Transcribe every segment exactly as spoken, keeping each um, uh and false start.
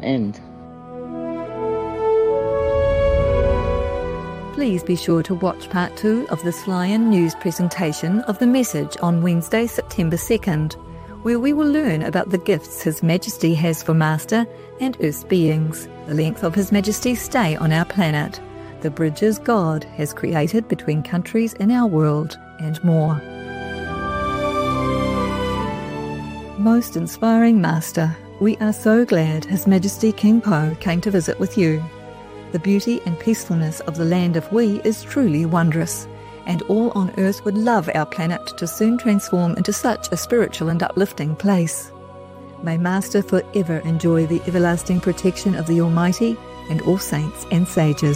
end. Please be sure to watch part two of this fly-in news presentation of the message on Wednesday, September second, where we will learn about the gifts His Majesty has for Master and Earth's beings, the length of His Majesty's stay on our planet, the bridges God has created between countries in our world, and more. Most inspiring Master, we are so glad His Majesty King Po came to visit with you. The beauty and peacefulness of the land of We is truly wondrous, and all on earth would love our planet to soon transform into such a spiritual and uplifting place. May Master forever enjoy the everlasting protection of the Almighty and all saints and sages.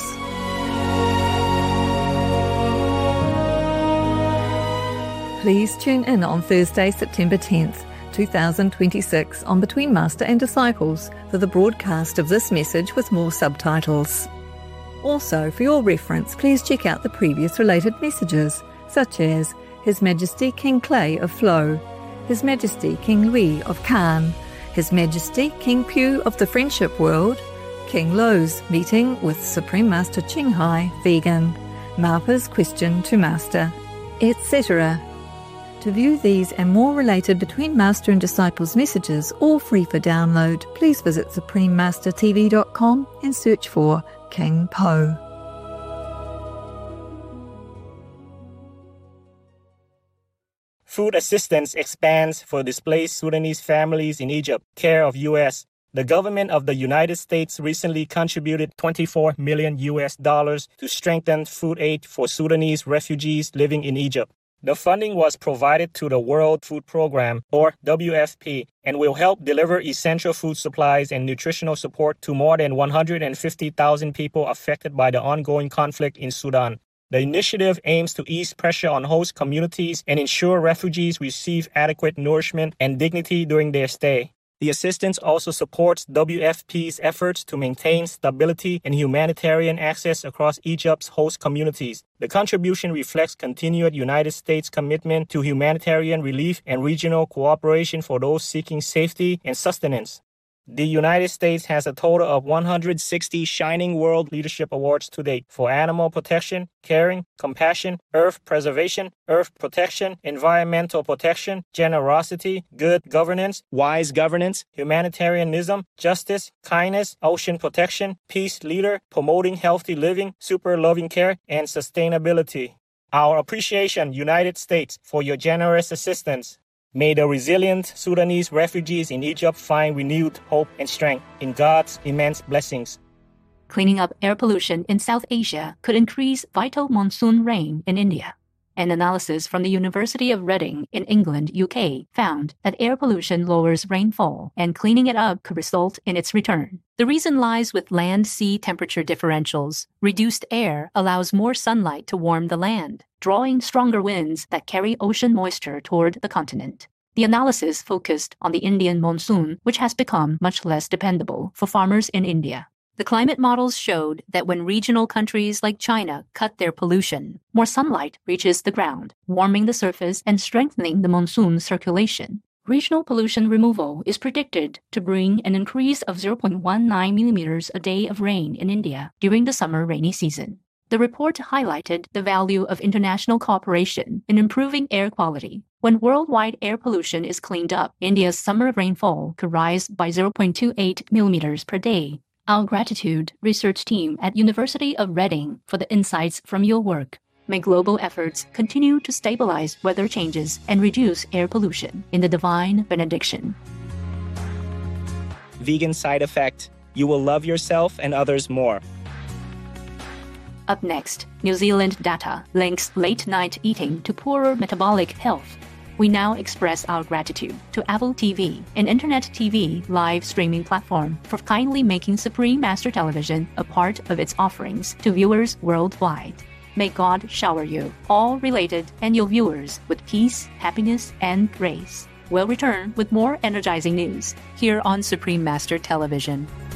Please tune in on Thursday, September tenth, two thousand twenty-six on Between Master and Disciples for the broadcast of this message with more subtitles. Also, for your reference, please check out the previous related messages, such as His Majesty King Clay of Flow, His Majesty King Louis of Khan, His Majesty King Pew of the Friendship World, King Lo's meeting with Supreme Master Ching Hai, vegan, Marpa's question to Master, et cetera. To view these and more related Between Master and Disciples messages, all free for download, please visit supreme master t v dot com and search for King Po. Food assistance expands for displaced Sudanese families in Egypt, care of U S The government of the United States recently contributed twenty-four million U S dollars to strengthen food aid for Sudanese refugees living in Egypt. The funding was provided to the World Food Program, or W F P, and will help deliver essential food supplies and nutritional support to more than one hundred fifty thousand people affected by the ongoing conflict in Sudan. The initiative aims to ease pressure on host communities and ensure refugees receive adequate nourishment and dignity during their stay. The assistance also supports W F P's efforts to maintain stability and humanitarian access across Egypt's host communities. The contribution reflects continued United States commitment to humanitarian relief and regional cooperation for those seeking safety and sustenance. The United States has a total of one hundred sixty Shining World Leadership Awards to date for animal protection, caring, compassion, earth preservation, earth protection, environmental protection, generosity, good governance, wise governance, humanitarianism, justice, kindness, ocean protection, peace leader, promoting healthy living, super loving care, and sustainability. Our appreciation, United States, for your generous assistance. May the resilient Sudanese refugees in Egypt find renewed hope and strength in God's immense blessings. Cleaning up air pollution in South Asia could increase vital monsoon rain in India. An analysis from the University of Reading in England, U K, found that air pollution lowers rainfall, and cleaning it up could result in its return. The reason lies with land-sea temperature differentials. Reduced air allows more sunlight to warm the land, drawing stronger winds that carry ocean moisture toward the continent. The analysis focused on the Indian monsoon, which has become much less dependable for farmers in India. The climate models showed that when regional countries like China cut their pollution, more sunlight reaches the ground, warming the surface and strengthening the monsoon circulation. Regional pollution removal is predicted to bring an increase of zero point one nine millimeters a day of rain in India during the summer rainy season. The report highlighted the value of international cooperation in improving air quality. When worldwide air pollution is cleaned up, India's summer rainfall could rise by zero point two eight millimeters per day. Our gratitude, research team at University of Reading, for the insights from your work. May global efforts continue to stabilize weather changes and reduce air pollution in the divine benediction. Vegan side effect: you will love yourself and others more. Up next, New Zealand data links late-night eating to poorer metabolic health. We now express our gratitude to Apple T V, an internet T V live streaming platform, for kindly making Supreme Master Television a part of its offerings to viewers worldwide. May God shower you, all related, and your viewers with peace, happiness, and grace. We'll return with more energizing news here on Supreme Master Television.